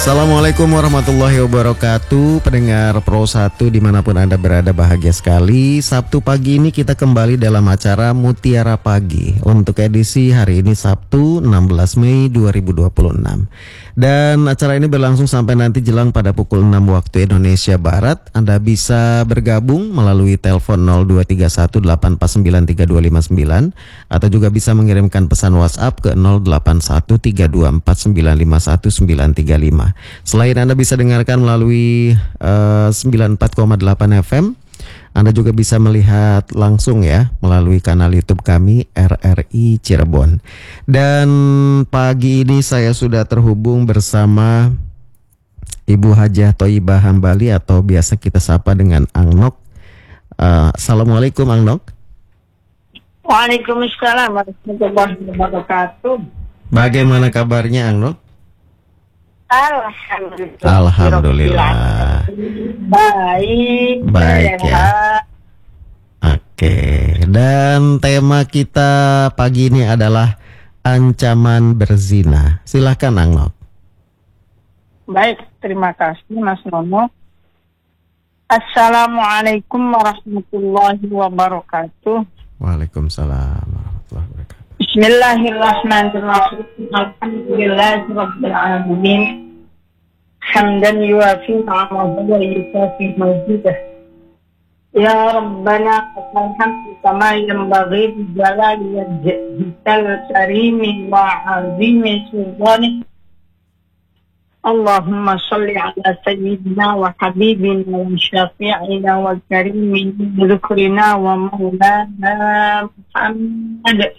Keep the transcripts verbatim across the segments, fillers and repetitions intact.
Assalamualaikum warahmatullahi wabarakatuh. Pendengar Pro satu dimanapun Anda berada, bahagia sekali. Sabtu pagi ini kita kembali dalam acara Mutiara Pagi. Untuk edisi hari ini Sabtu enam belas Mei dua ribu dua puluh enam. Dan acara ini berlangsung sampai nanti jelang pada pukul enam waktu Indonesia Barat. Anda bisa bergabung melalui telepon nol dua tiga satu delapan empat sembilan tiga dua lima sembilan atau juga bisa mengirimkan pesan WhatsApp ke nol delapan satu tiga dua empat sembilan lima satu sembilan tiga lima. Selain Anda bisa dengarkan melalui uh, sembilan puluh empat koma delapan F M, Anda juga bisa melihat langsung ya melalui kanal YouTube kami R R I Cirebon. Dan pagi ini saya sudah terhubung bersama Ibu Hajah Thoibah Hambali atau biasa kita sapa dengan Angnok. Uh, Assalamualaikum Angnok. Waalaikumsalam warahmatullahi wabarakatuh. Bagaimana kabarnya Angnok? Alhamdulillah. Alhamdulillah. Baik. Baik ya. Oke. Dan tema kita pagi ini adalah ancaman berzina. Silakan Angnok. Baik, terima kasih Mas Nono. Assalamualaikum warahmatullahi wabarakatuh. Waalaikumsalam warahmatullahi wabarakatuh. Bismillahirrahmanirrahim. Alhamdulillahirabbil alamin. Hamdan yuafi ni'amahu wa yukafi mazidah. Ya Rabbana lakal hamdu kama yanbaghi li jalali wajhikal karimi wa 'azimi sultanik. Allahumma shalli ala sayyidina wa habibina wa syafi'ina wa karimina dhukrina wa maulana Muhammad.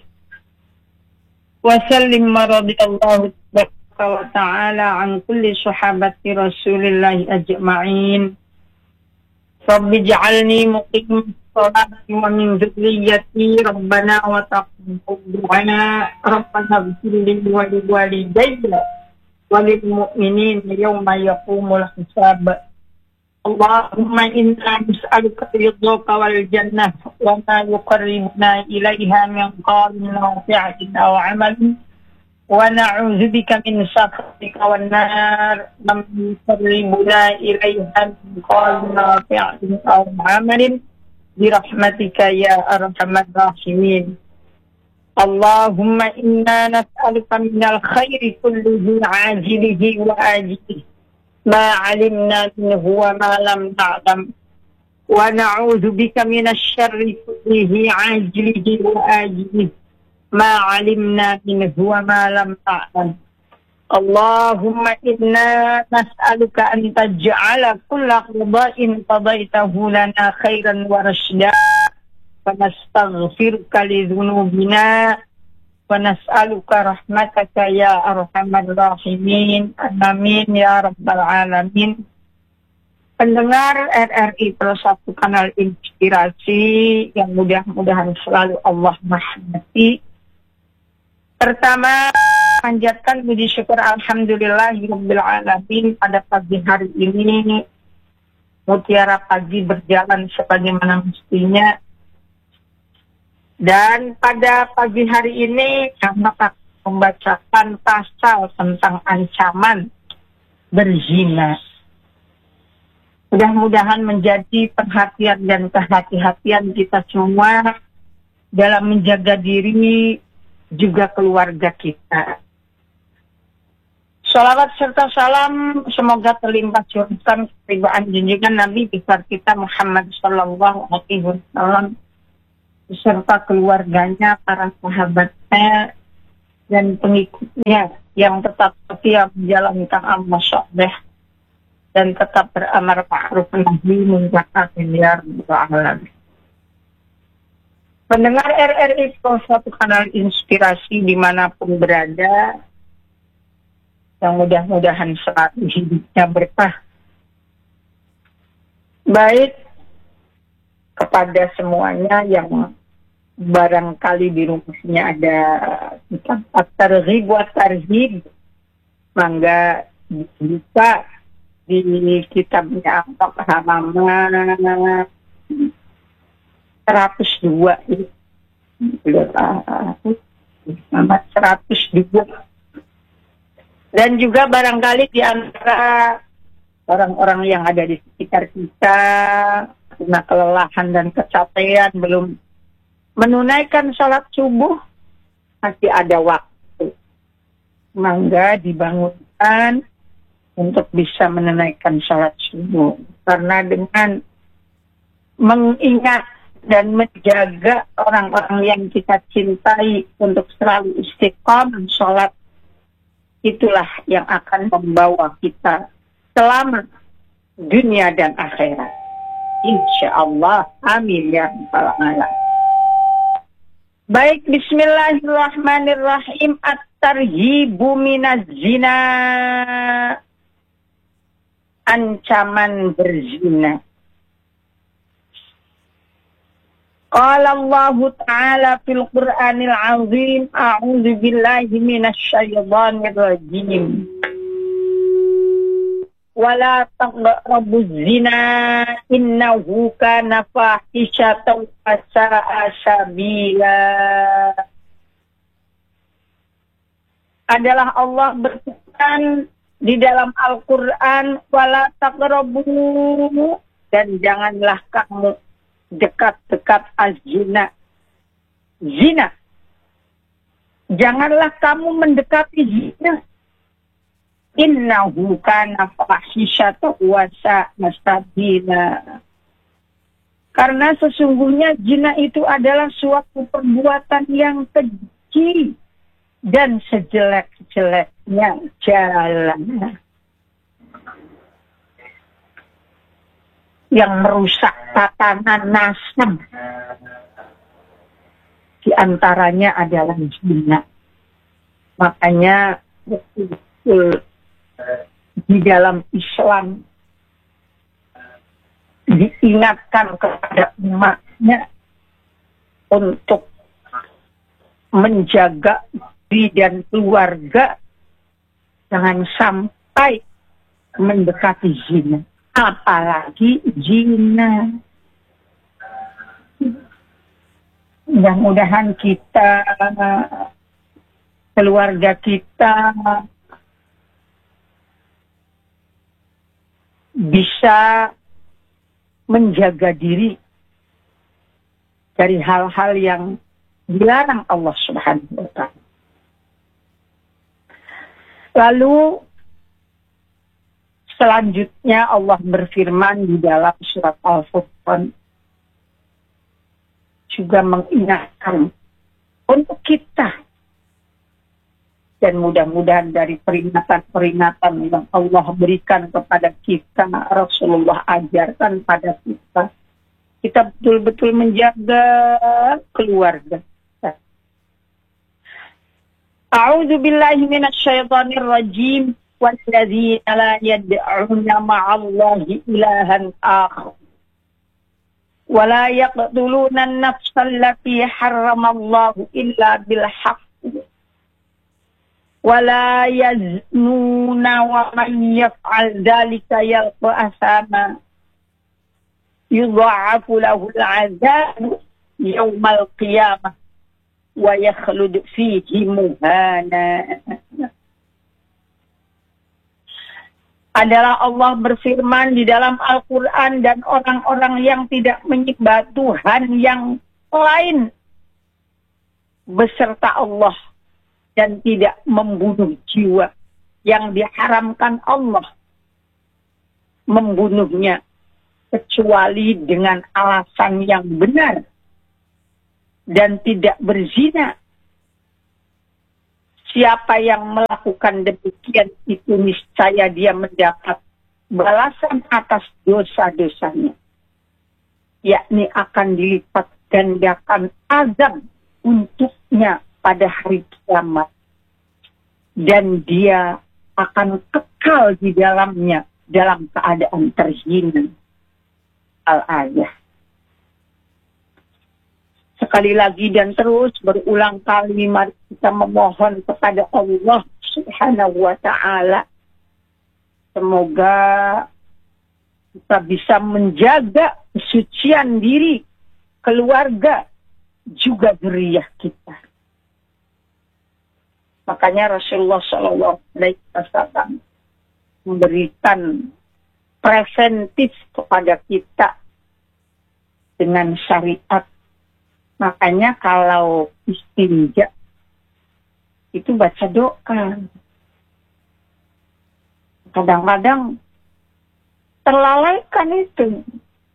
وسلم رضي الله تبارك وتعالى عن كل صحابة رسول الله أجمعين. رب اجعلني مقيم الصلاة ومن ذريتي ربنا وتقبل دعاء ربنا اغفر لي ولوالدي وللمؤمنين يوم يقوم الحساب. اللهم إنا نسألك رضاك والجنة وما يقربنا إليها من قول نافع أو عمل ونعوذ بك من سخطك والنار وما يقربنا إليها من قول نافع أو عمل برحمتك يا أرحم الراحمين. اللهم إنا نسألك من الخير كله عاجله وآجله ما علمنا منه وما لم نعلم ونعوذ بك من الشر كله عاجله وآجله ما علمنا منه وما لم نعلم. اللهم إنا نسألك أن تجعل كل قضاء قضيته لنا خيرا ورشدا ونستغفرك لذنوبنا ونسألك رحمتك ya arhamar rahimin. Amin ya rabbal alamin. Pendengar R R I Pro satu kanal inspirasi yang mudah-mudahan selalu Allah rahmati. Pertama, panjatkan puji syukur alhamdulillahirabbil alamin pada pagi hari ini Mutiara Pagi berjalan sebagaimana mestinya. Dan pada pagi hari ini kami akan membacakan pasal tentang ancaman berzina. Mudah-mudahan menjadi perhatian dan kehati-hatian kita semua dalam menjaga diri juga keluarga kita. Salawat serta salam semoga terlimpah curahkan keridhaan junjungan Nabi besar kita Muhammad Sallallahu Alaihi Wasallam beserta keluarganya, para sahabatnya, dan pengikutnya yang tetap setia menjalankan amal saleh dan tetap beramar ma'ruf nahi munkar ya rabbal alamin. Pendengar R R I Pro satu kanal inspirasi dimanapun berada, yang mudah-mudahan selalu hidupnya berkah. Baik kepada semuanya yang barangkali di rumahnya ada kitab at-targhib wa tarhib, mangga bisa di kitabnya atau halaman seratus dua ini. Halaman seratus dua. Dan juga barangkali di antara orang-orang yang ada di sekitar kita karena kelelahan dan kecapean belum menunaikan sholat subuh, masih ada waktu. Mangga dibangunkan untuk bisa menunaikan sholat subuh. Karena dengan mengingat dan menjaga orang-orang yang kita cintai untuk selalu istiqomah sholat, itulah yang akan membawa kita selamat dunia dan akhirat. Insya Allah. Amin ya rabbal alamin. Baik, bismillahirrahmanirrahim. At-tarhibu minaz zina. Ancaman berzina. Qala Allah Ta'ala fil Qur'anil Azim, a'udzu billahi minasy syaithanir rajim. Wala taqrabuz zina innahu kana fahisyatan wa sa'a sabila. Adalah Allah berfirman di dalam Al-Qur'an, wala taqrabu, dan janganlah kamu dekat-dekat az-zina. Zina. Janganlah kamu mendekati zina. Innahu kana fahisyatan wa sa'a sabila. Karena sesungguhnya zina itu adalah suatu perbuatan yang keji dan sejelek-jeleknya jalan yang merusak tatanan nasab. Di antaranya adalah zina. Makanya betul-betul di dalam Islam diingatkan kepada umatnya untuk menjaga diri dan keluarga jangan sampai mendekati zina. Apalagi zina. Mudah-mudahan kita, keluarga kita bisa menjaga diri dari hal-hal yang dilarang Allah Subhanahu wa Ta'ala. Lalu selanjutnya Allah berfirman di dalam surat Al-Furqan, juga mengingatkan untuk kita, dan mudah-mudahan dari peringatan-peringatan yang Allah berikan kepada kita, Rasulullah ajarkan pada kita, kita betul-betul menjaga keluarga. A'udzu billahi minasy syaithanir rajim. وَالَّذِينَ لَا يَدْعُونَ مَعَ اللَّهِ إِلَٰهًا آخَرَ وَلَا يَقْتُلُونَ النَّفْسَ الَّتِي حَرَّمَ اللَّهُ إِلَّا بِالْحَقِّ وَلَا يَزْنُونَ وَمَنْ يَفْعَلْ ذَلِكَ يَلْقَ أَثَامًا يُضَاعَفُ لَهُ الْعَذَابُ يَوْمَ الْقِيَامَةِ وَيَخْلُدْ فِيهِ مُهَانًا. Adalah Allah berfirman di dalam Al-Quran, dan orang-orang yang tidak menyembah Tuhan yang lain beserta Allah dan tidak membunuh jiwa yang diharamkan Allah membunuhnya kecuali dengan alasan yang benar dan tidak berzina. Siapa yang melakukan demikian itu niscaya dia mendapat balasan atas dosa-dosanya, yakni akan dilipat gandakan azab untuknya pada hari kiamat, dan dia akan kekal di dalamnya dalam keadaan terhina. Al-Ayah. Sekali lagi dan terus berulang kali mari kita memohon kepada Allah Subhanahu wa Ta'ala, semoga kita bisa menjaga kesucian diri, keluarga, juga zuriyah kita. Makanya Rasulullah Shallallahu Alaihi Wasallam memberikan preventif kepada kita dengan syariat. Makanya kalau istinja itu baca doa. Kadang-kadang terlalaikan itu.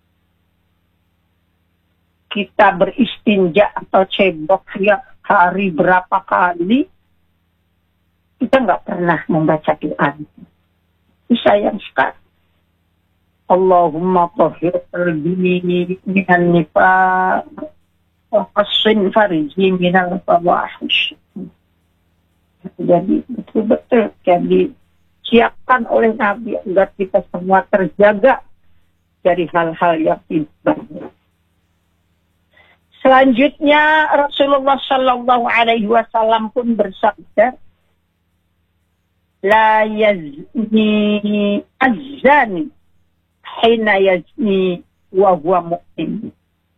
Kita beristinja atau cebok ya hari berapa kali, kita nggak pernah membaca doa. Itu sayang sekali. Allahumma tahhir qalbi minan nifaq wa hassin farji minal fawahish. Jadi betul-betul jadi siapkan oleh Nabi agar kita semua terjaga dari hal-hal yang tidak baik. Selanjutnya Rasulullah Shallallahu Alaihi Wasallam pun bersabda, la yazni az-zani hina yazni wa huwa mu'min,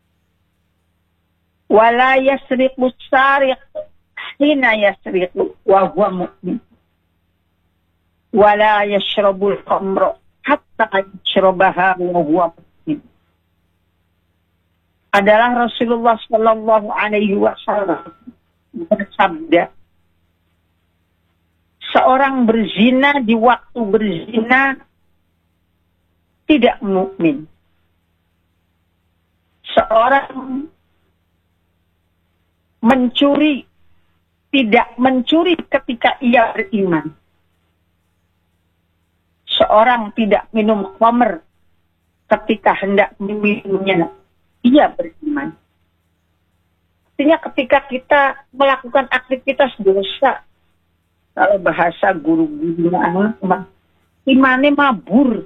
wa la yasriqu as-sariq hina yasriqu wa huwa mu'min, wa la yashrabu al-khamra hatta yashrabaha wa huwa mu'min. Adalah Rasulullah Shallallahu Alaihi Wasallam bersabda, seorang berzina di waktu berzina tidak mukmin. Seorang mencuri tidak mencuri ketika ia beriman. Seorang tidak minum khamr ketika hendak meminumnya, ia beriman. Artinya ketika kita melakukan aktivitas dosa, kalau bahasa guru-gurunya imannya mabur,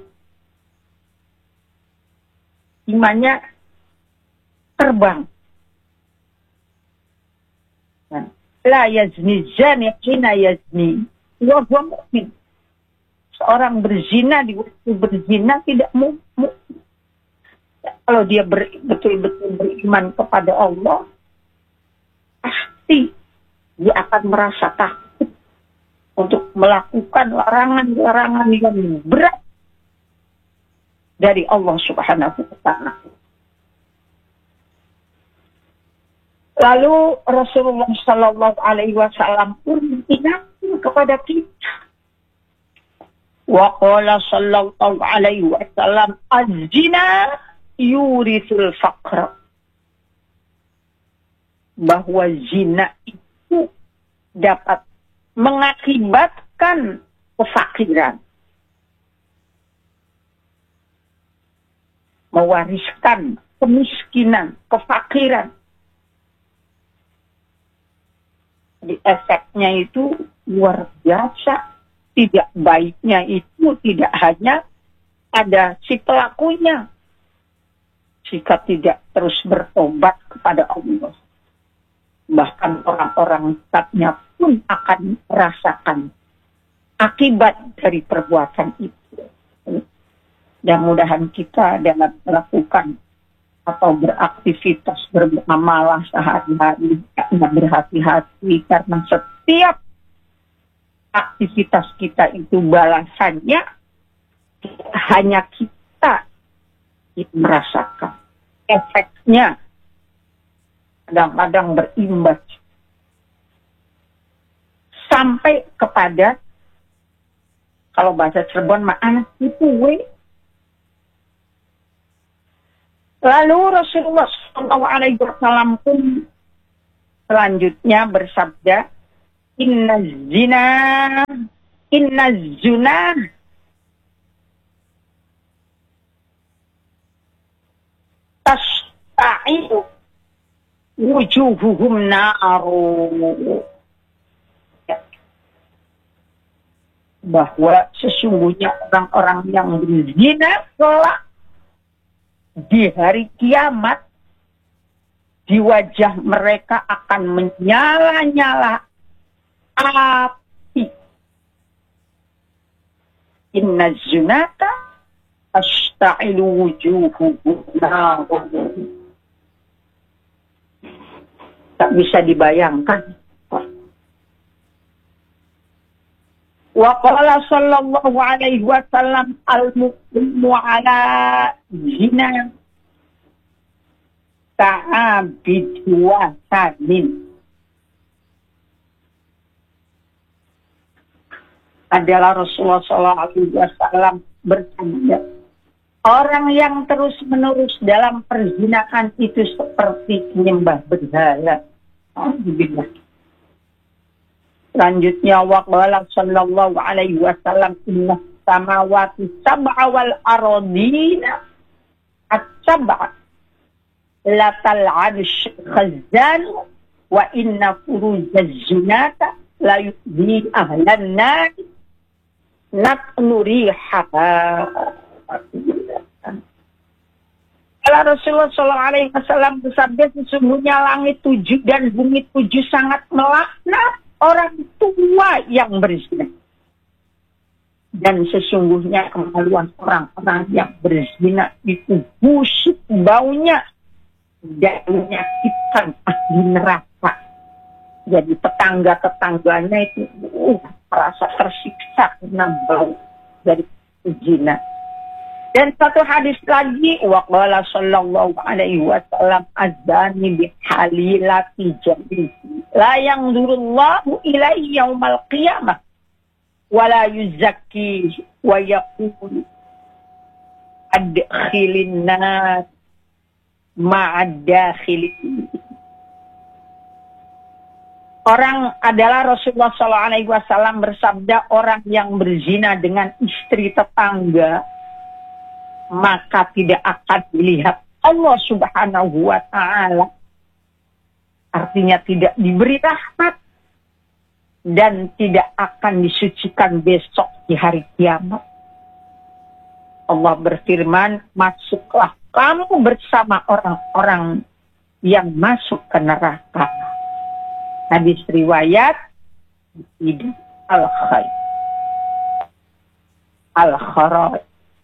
imannya terbang. La yazni zani hina yazni wa huwa mu'min. Seorang berzina di waktu berzina tidak mukmin. Kalau dia ber, betul-betul beriman kepada Allah, pasti dia akan merasa takut untuk melakukan larangan-larangan yang berat dari Allah Subhanahu wa Ta'ala. Lalu Rasulullah Sallallahu Alaihi Wasallam pun mengingatkan kepada kita. Wa qala sallallahu alaihi wasallam, az-zina yurisul faqr. Bahwa zina itu dapat mengakibatkan kefakiran, mewariskan kemiskinan, kefakiran. Jadi efeknya itu luar biasa. Tidak baiknya itu tidak hanya ada si pelakunya, jika tidak terus bertobat kepada Allah, bahkan orang-orang dekatnya pun akan merasakan akibat dari perbuatan itu. Mudah-mudahan kita dalam melakukan atau beraktivitas beramalah sehari-hari berhati-hati, karena setiap aktivitas kita itu balasannya hanya kita yang merasakan efeknya, kadang-kadang berimbas sampai kepada, kalau bahasa Cirebon mah anak itu we. Lalu Rasulullah shallallahu alaihi wasallam pun selanjutnya bersabda, Inna zina, inna zuna, tashtai'u wujuhuhum na'aru. Bahwa sesungguhnya orang-orang yang berzina kelak di hari kiamat, di wajah mereka akan menyala-nyala api. Inna zunata ashta'ilu wujuhu. Tak bisa dibayangkan. Wa qala sallallahu alaihi wasallam al-muqimmu ala zina ta'abid wa samin. Adalah Rasulullah sallallahu alaihi wasallam bersabda, orang yang terus-menerus dalam perzinahan itu seperti penyembah berhala. Alhamdulillah. Selanjutnya waqala sallallahu alaihi wasallam inna samawati sab'a wal ardina at-sab'a la tal'adu khazan wa inna furujaz zinata la yudhi ahlan nar natnuriha. Kalau Rasulullah shallallahu alaihi wasallam bersabda, sesungguhnya langit tujuh dan bumi tujuh sangat melaknat orang tua yang berzina. Dan sesungguhnya kemaluan orang-orang yang berzina itu busuk baunya dan menyakitkan ahli neraka. Jadi tetangga-tetangganya itu uh, merasa tersiksa karena bau dari zina. Dan satu hadis lagi, waqala sallallahu alaihi wasallam azani bihalilati jami la yanzurullahu ilaihi yaumal qiyamah wa la yuzakki wa yaqulu adkhilin nas ma'ad dakhilin. Orang adalah Rasulullah shallallahu alaihi wasallam bersabda, orang yang berzina dengan istri tetangga maka tidak akan dilihat Allah subhanahu wa ta'ala. Artinya tidak diberi rahmat dan tidak akan disucikan besok di hari kiamat. Allah berfirman, masuklah kamu bersama orang-orang yang masuk ke neraka. Hadis riwayat Al-Khair Al-Kharaj.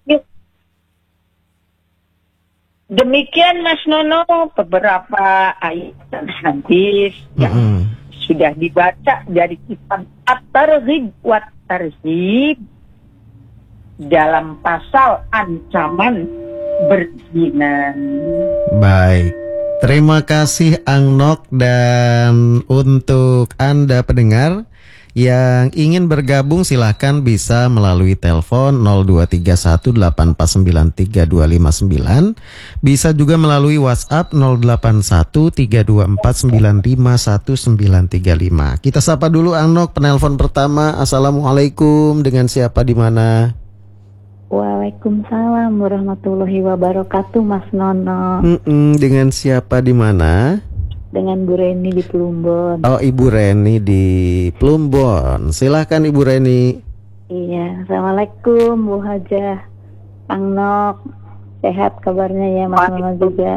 Demikian Mas Nono beberapa ayat dan hadis yang mm-hmm. sudah dibaca dari kitab At-Targhib wa Tarhib dalam pasal ancaman berzina. Baik, terima kasih Angnok, dan untuk Anda pendengar yang ingin bergabung silahkan bisa melalui telepon nol dua tiga satu delapan empat sembilan tiga dua lima sembilan. Bisa juga melalui WhatsApp nol delapan satu tiga dua empat sembilan lima satu sembilan tiga lima. Kita sapa dulu Angnok, penelpon pertama. Assalamualaikum, dengan siapa di mana? Waalaikumsalam warahmatullahi wabarakatuh, Mas Nono. Mm-mm, dengan siapa di mana? Dengan Bu Reni di Plumbon. Oh, Ibu Reni di Plumbon. Silahkan Ibu Reni. Iya, assalamualaikum Bu Hajah, Angnok. Sehat kabarnya ya, Mas Nono juga.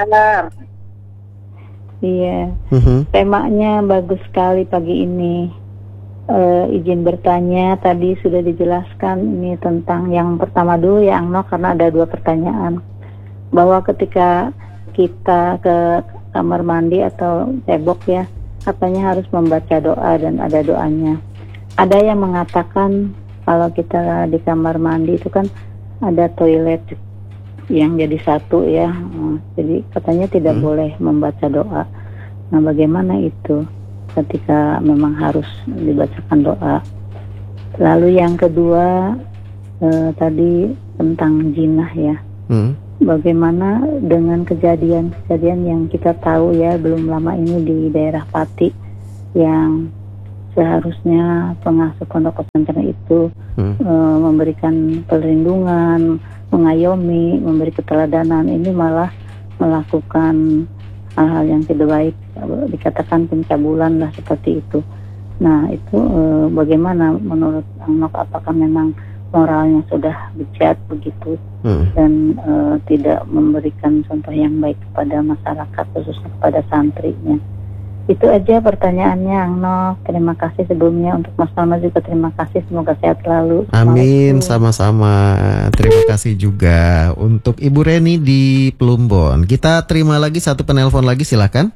Iya. Uh-huh. Temanya bagus sekali pagi ini. Uh, izin bertanya, tadi sudah dijelaskan ini tentang yang pertama dulu ya Angnok, karena ada dua pertanyaan. Bahwa ketika kita ke kamar mandi atau cebok ya, katanya harus membaca doa dan ada doanya. Ada yang mengatakan kalau kita di kamar mandi itu kan ada toilet yang jadi satu ya, jadi katanya tidak hmm. boleh membaca doa. Nah, bagaimana itu ketika memang harus dibacakan doa? Lalu yang kedua eh, tadi tentang jinah ya. Hmm. Bagaimana dengan kejadian-kejadian yang kita tahu ya belum lama ini di daerah Pati, yang seharusnya pengasuh pondok pesantren itu hmm. e, memberikan perlindungan, mengayomi, memberi keteladanan, ini malah melakukan hal-hal yang tidak baik, dikatakan pencabulan lah seperti itu. Nah itu e, bagaimana menurut Angnok, apakah memang moralnya sudah bejat begitu hmm. dan uh, tidak memberikan contoh yang baik kepada masyarakat, khususnya kepada santrinya? Itu aja pertanyaannya Angnok. Terima kasih sebelumnya. Untuk Mas Nono juga terima kasih, semoga sehat selalu. Amin, sama-sama. Terima kasih juga untuk Ibu Reni di Plumbon. Kita terima lagi satu penelpon lagi, silakan.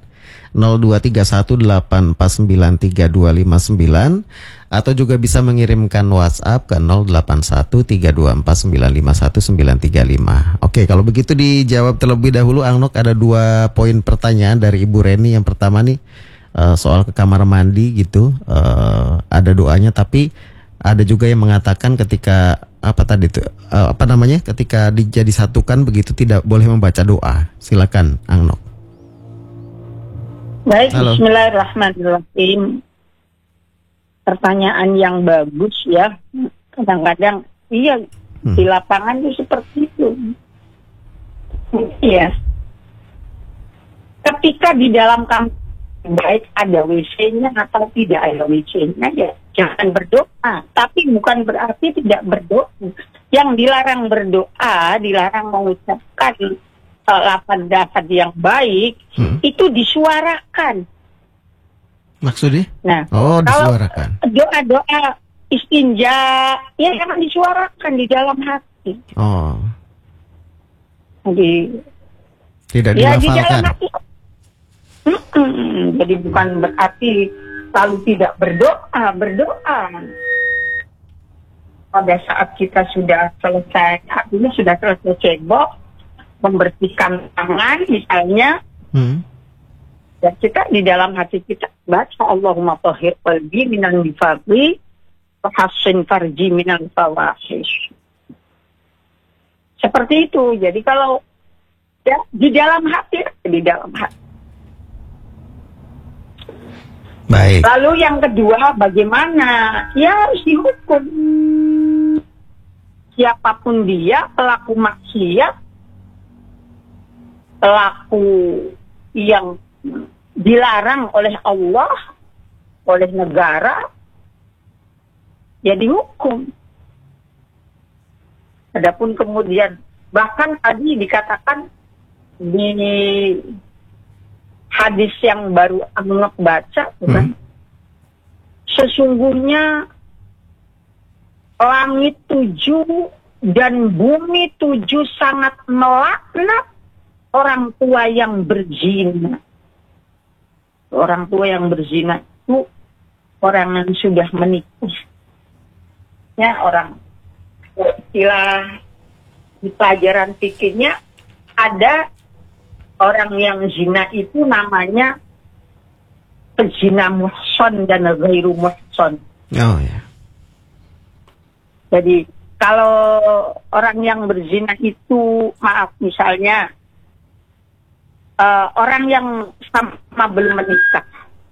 nol dua tiga satu delapan empat sembilan tiga dua lima sembilan, atau juga bisa mengirimkan WhatsApp ke nol delapan satu tiga dua empat sembilan lima satu sembilan tiga lima. Oke, kalau begitu dijawab terlebih dahulu Angnok. Ada dua poin pertanyaan dari Ibu Reni. Yang pertama nih uh, soal ke kamar mandi gitu, uh, ada doanya, tapi ada juga yang mengatakan ketika apa tadi itu uh, apa namanya ketika dijadi satukan begitu tidak boleh membaca doa. Silakan Angnok. Baik, Halo. Bismillahirrahmanirrahim. Pertanyaan yang bagus ya. Kadang-kadang iya hmm. di lapangan itu seperti itu. Iya. Ketika di dalam kamar baik ada W C-nya atau tidak ada W C-nya, ya jangan berdoa. Tapi bukan berarti tidak berdoa. Yang dilarang berdoa, dilarang mengucapkan lapan dasar yang baik, hmm. itu disuarakan. Maksudnya? Nah, oh, disuarakan. Doa-doa istinja, ya jangan disuarakan di dalam hati. Oh. Jadi, tidak ya, dilafalkan. Di dalam hati. Hmm, jadi bukan berarti lalu tidak berdoa, berdoa. Pada saat kita sudah selesai, artinya sudah selesai cebok, membersihkan tangan misalnya, hmm. dan kita di dalam hati kita baca Allahumma tahhir qalbi minal nifaqi wa hassin farji minal fawahish. Seperti itu. Jadi kalau ya, di dalam hati, di dalam hati. Baik. Lalu yang kedua, bagaimana? Ya harus dihukum. Siapapun dia, pelaku maksiat, pelaku yang dilarang oleh Allah, oleh negara, ya dihukum. Adapun kemudian, bahkan tadi dikatakan di hadis yang baru Angnok baca, bukan? Hmm. Sesungguhnya langit tujuh dan bumi tujuh sangat melaknat orang tua yang berzina. Orang tua yang berzina itu orang yang sudah menikah. Ya, orang istilah di pelajaran fikihnya ada orang yang zina itu namanya pezina muhson dan ghairu muhson. Oh ya. Jadi kalau orang yang berzina itu, maaf misalnya uh, orang yang sama belum menikah,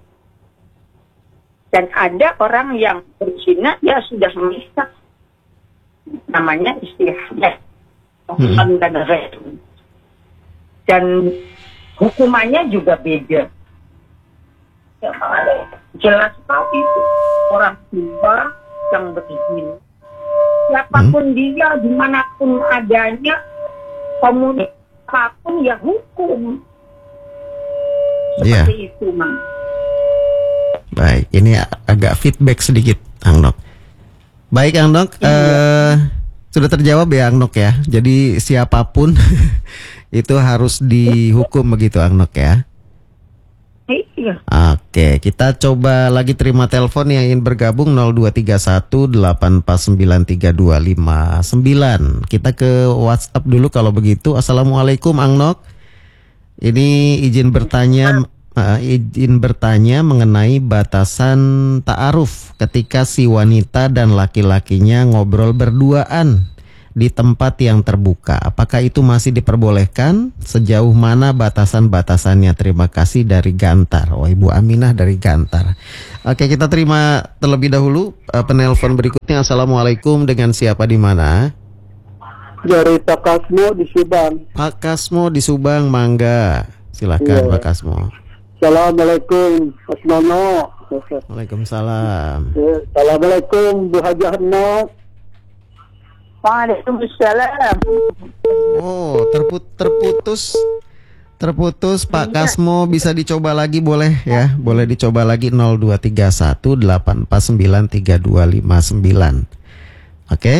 dan ada orang yang berzina dia sudah menikah, namanya istilahnya muhson hmm. dan ghairu. Dan hukumannya juga beda. Ya, jelas sekali itu orang tua yang berzina. Siapapun hmm. dia, dimanapun adanya, komunitas apapun ya hukum. Seperti yeah. itu, Mang. Baik, ini agak feedback sedikit, Angnok. Baik, Angnok, iya. uh, sudah terjawab ya, Angnok ya. Jadi siapapun itu harus dihukum begitu, Angnok ya. Iya. Oke, kita coba lagi terima telepon yang ingin bergabung nol dua tiga satu delapan empat sembilan tiga dua lima sembilan. Kita ke WhatsApp dulu kalau begitu. Assalamualaikum Angnok. Ini izin bertanya uh, izin bertanya mengenai batasan ta'aruf ketika si wanita dan laki-lakinya ngobrol berduaan di tempat yang terbuka. Apakah itu masih diperbolehkan? Sejauh mana batasan-batasannya? Terima kasih dari Gantar. Oh, Ibu Aminah dari Gantar. Oke, kita terima terlebih dahulu uh, penelpon berikutnya. Assalamualaikum, dengan siapa di mana? Dari Pak Kasmo di Subang. Pak Kasmo di Subang, mangga. Silakan iya. Pak Kasmo. Assalamualaikum, Mas Nono. Waalaikumsalam. Assalamualaikum, Bu Haji Hanok. Waalaikumsalam. Oh, terput terputus terputus Pak Kasmo, bisa dicoba lagi boleh ya? Boleh dicoba lagi nol dua tiga satu delapan empat sembilan tiga dua lima sembilan. Oke,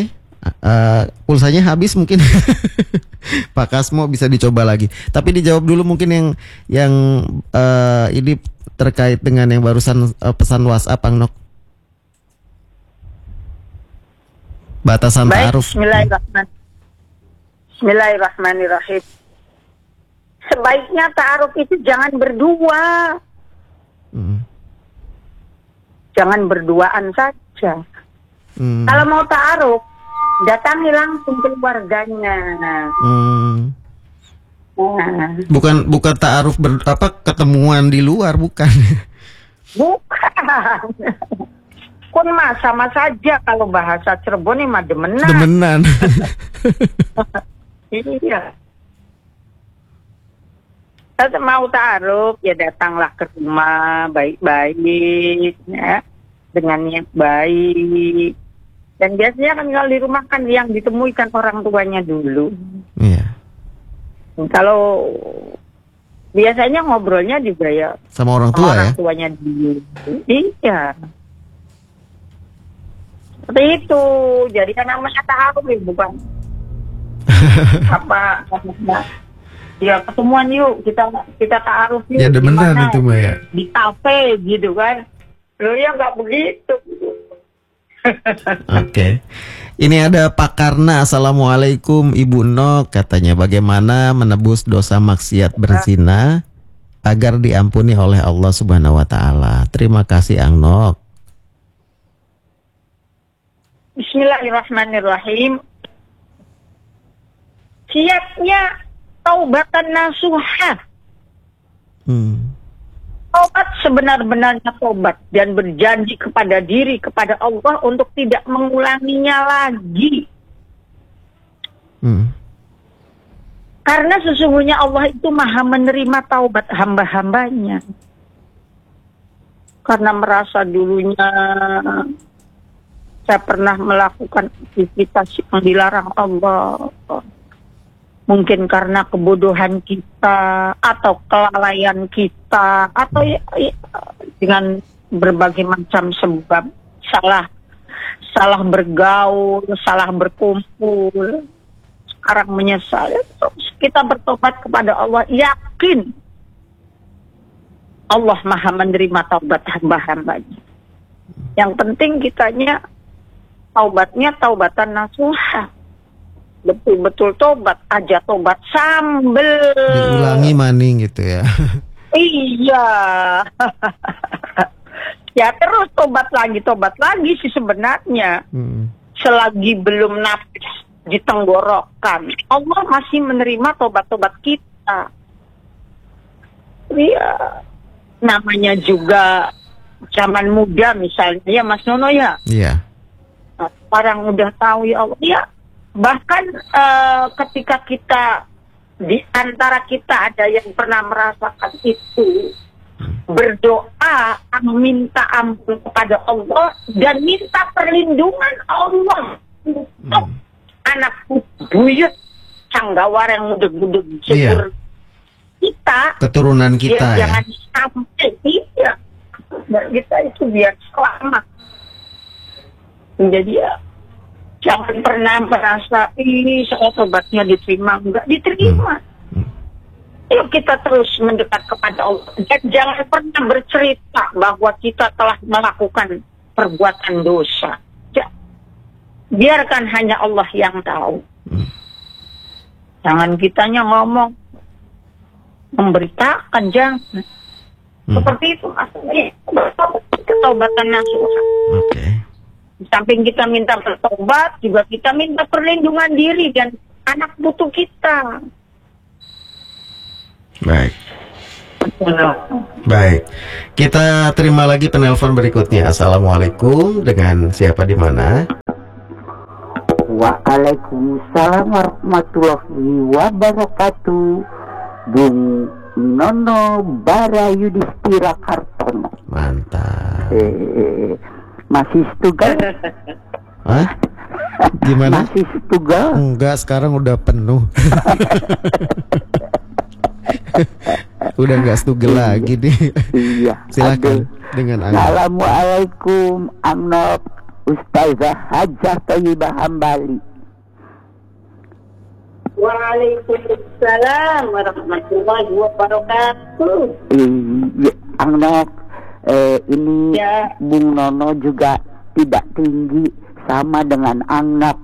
Uh, pulsanya habis mungkin. Pak Kasmo bisa dicoba lagi. Tapi dijawab dulu mungkin yang yang uh, ini terkait dengan yang barusan uh, pesan WhatsApp Ang Nok. Batasan Baik, ta'aruf. Bismillahirrahmanirrahim. Bismillahirrahmanirrahim. Sebaiknya ta'aruf itu jangan berdua. Hmm. Jangan berduaan saja. Hmm. Kalau mau ta'aruf, datangi langsung keluarganya. Hmm. Nah, Bukan bukan ta'aruf ber, apa ketemuan di luar, bukan. bukan. Kun mah sama saja kalau bahasa Cirebon ini mah demenan. Demenan. Iya. Kalau mau ta'aruf ya datanglah ke rumah baik-baik ya, dengan niat baik. Dan biasanya kan kalau di rumah kan yang ditemui kan orang tuanya dulu. Iya. Kalau biasanya ngobrolnya juga ya Sama orang tua orang ya. tuanya dulu. Iya. Seperti itu. Jadi kan namanya ta'aruf ya, bukan apa apa ya ketemuan yuk kita kita ta'aruf yuk. Ya demenan Gimana? itu mah ya. Di kafe gitu kan. Loh ya nggak begitu. Oke. Ini ada Pak Karna. Assalamualaikum Ibu Nok. Katanya bagaimana menebus dosa maksiat berzina agar diampuni oleh Allah Subhanahu wa taala. Terima kasih Ang Nok. Bismillahirrahmanirrahim. Siapnya taubatan nasuha. Hmm. Taubat sebenar-benarnya taubat dan berjanji kepada diri, kepada Allah untuk tidak mengulanginya lagi. Hmm. Karena sesungguhnya Allah itu maha menerima taubat hamba-hambanya. Karena merasa dulunya saya pernah melakukan aktivitas yang dilarang Allah. Mungkin karena kebodohan kita atau kelalaian kita atau ya, ya, dengan berbagai macam sebab, salah salah bergaul, salah berkumpul. Sekarang menyesal. Terus kita bertobat kepada Allah, yakin Allah maha menerima taubat hamba-hambanya. Yang penting kitanya taubatnya taubatan nasuha. Betul-betul tobat aja, tobat sambel. Diulangi maning gitu ya. Iya. Ya terus tobat lagi, tobat lagi sih sebenarnya. Hmm. Selagi belum nafis di tenggorokan, Allah masih menerima tobat-tobat kita. Iya. Namanya juga zaman muda misalnya, ya Mas Nono ya. Iya. Nah, orang udah tahu ya Allah. Ya, bahkan uh, ketika kita di antara kita ada yang pernah merasakan itu, berdoa meminta ampun kepada Allah dan minta perlindungan Allah untuk hmm. anak buyut sanggawar yang gudeg-gudeg subur kita, keturunan kita ya, jangan sampai tidak dan kita itu biar selamat. Jadi ya jangan pernah merasa ini saya tobatnya diterima, enggak diterima. Hmm. Yuk kita terus mendekat kepada Allah dan jangan pernah bercerita bahwa kita telah melakukan perbuatan dosa. Ya. Biarkan hanya Allah yang tahu. Hmm. Jangan kitanya ngomong, memberitakan, jangan. Hmm. Seperti itu maksudnya ketaubatan nasuha. Oke. Okay. Di samping kita minta bertobat, juga kita minta perlindungan diri dan anak putu kita. Baik. Baik. Kita terima lagi penelpon berikutnya. Assalamualaikum, dengan siapa di mana? Waalaikumsalam warahmatullahi wabarakatuh. Bung Nono Bara Yudhistira Kartono. Mantap. Eh, masih setugal? Hah? Gimana? Masih setugal? Enggak, sekarang udah penuh. Udah nggak stugel lagi nih. Iya. Silakan aduh. dengan Angga. Assalamualaikum Amnok Ustazah Hajah Thayyibah Hambali. Waalaikumsalam warahmatullahi wabarakatuh. Iya, Angnok, eh, ini Ya. Bung Nono juga tidak tinggi sama dengan Angnok.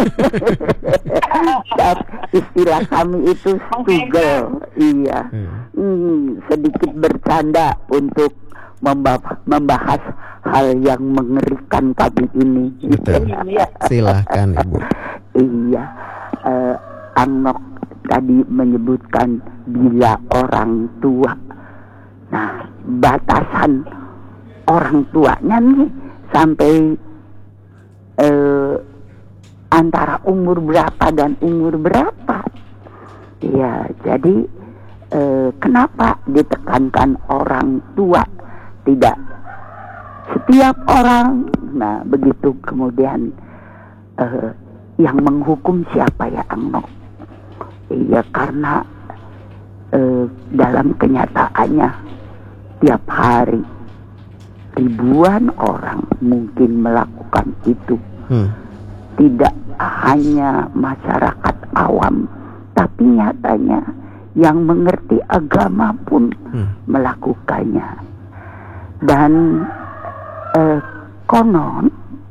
Dan istilah kami itu stugel. Iya. Hmm, sedikit bercanda untuk membah- membahas hal yang mengerikan kami ini. Betul. Silahkan Ibu. Iya, eh, Angnok tadi menyebutkan bila orang tua. Nah, batasan orang tuanya nih sampai eh, antara umur berapa dan umur berapa. Ya, jadi eh, kenapa ditekankan orang tua? Tidak setiap orang. Nah, begitu kemudian eh, yang menghukum siapa ya, Angnok? Iya, karena eh, dalam kenyataannya tiap hari ribuan orang mungkin melakukan itu. Hmm. Tidak hanya masyarakat awam, tapi nyatanya yang mengerti agama pun Hmm. melakukannya. Dan eh, konon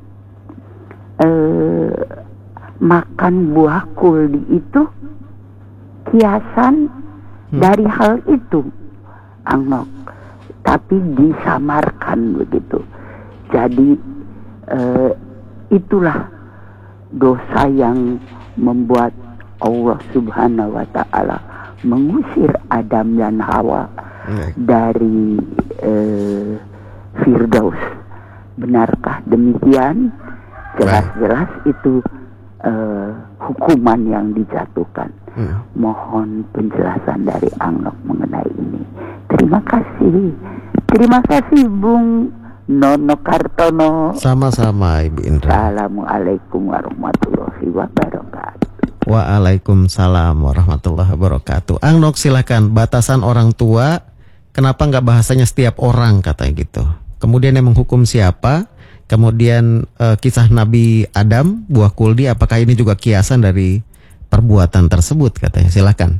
eh, makan buah kuldi itu kiasan Hmm. dari hal itu, Angnok, tapi disamarkan begitu. Jadi eh, itulah dosa yang membuat Allah Subhanahu wa Ta'ala mengusir Adam dan Hawa Baik. dari eh, Firdaus. Benarkah demikian? Jelas-jelas itu eh, hukuman yang dijatuhkan. Hmm. Mohon penjelasan dari Angnok mengenai ini. Terima kasih. Terima kasih Bung Nono Kartono. Sama-sama Ibu Indra. Assalamualaikum warahmatullahi wabarakatuh. Waalaikumsalam warahmatullahi wabarakatuh. Angnok silakan, batasan orang tua, kenapa nggak bahasanya setiap orang katanya gitu. Kemudian yang menghukum siapa? Kemudian eh, kisah Nabi Adam, buah kuldi, apakah ini juga kiasan dari perbuatan tersebut katanya. Silakan.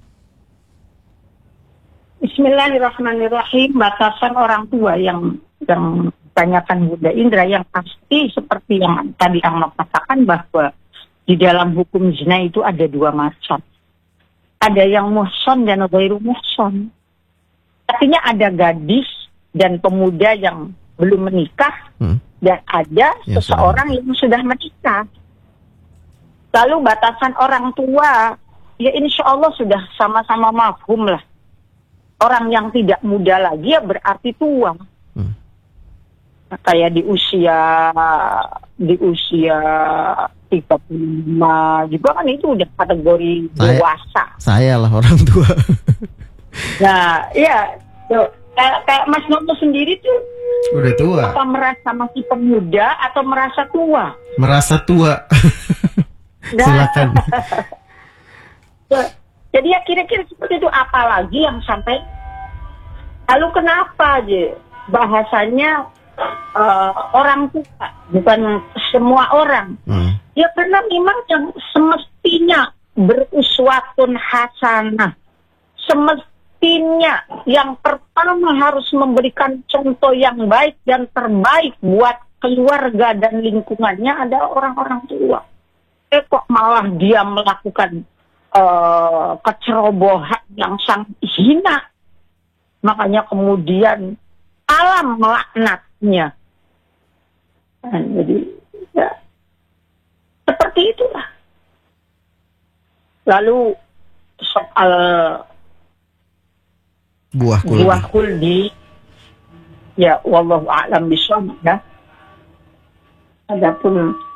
Bismillahirrahmanirrahim. Batasan orang tua yang yang tanyakan Bunda Indra, yang pasti seperti yang tadi Angnok katakan bahwa di dalam hukum zina itu ada dua macam. Ada yang muhson dan ghairu muhson. Artinya ada gadis dan pemuda yang belum menikah, Hmm. dan ada Yang seseorang yang sudah menikah. Lalu batasan orang tua, ya insya Allah sudah sama-sama mafhum lah. Orang yang tidak muda lagi ya berarti tua. Hmm. Nah, kayak di usia di usia tiga puluh lima juga kan itu udah kategori Saya- dewasa. Saya lah orang tua. Nah, iya, tuh, kayak, kayak Mas Nono sendiri tuh Udah tua. apa merasa masih pemuda atau merasa tua? Merasa tua. Nah, Silakan. jadi ya kira-kira seperti itu, apalagi yang sampai lalu kenapa aja bahasanya eh, orang tua bukan semua orang. Hmm. Ya karena memang yang semestinya beruswatun hasanah, semestinya yang pertama harus memberikan contoh yang baik dan terbaik buat keluarga dan lingkungannya adalah orang-orang tua. Eh kok malah dia melakukan uh, kecerobohan yang sangat hina. Makanya kemudian alam melaknatnya. Nah, jadi ya seperti itulah. Lalu soal Buah kuldi. buah kuldi, ya wallahu a'lam bishawab ya. Adapun